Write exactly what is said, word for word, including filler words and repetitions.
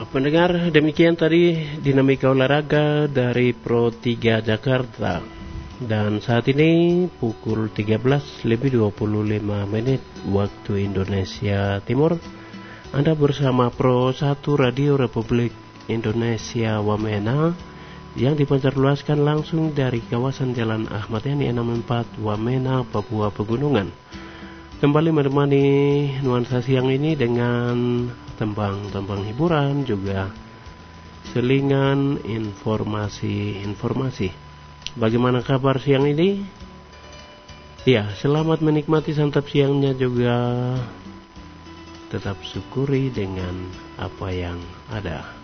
pendengar, demikian tadi dinamika olahraga dari Pro tiga Jakarta. Dan saat ini pukul tiga belas lebih dua puluh lima menit waktu Indonesia Timur. Anda bersama Pro satu Radio Republik Indonesia Wamena yang dipancarluaskan langsung dari kawasan Jalan Ahmad Yani enam puluh empat Wamena, Papua Pegunungan. Kembali menemani nuansa siang ini dengan tembang-tembang hiburan, juga selingan informasi-informasi. Bagaimana kabar siang ini? Ya, selamat menikmati santap siangnya, juga tetap syukuri dengan apa yang ada.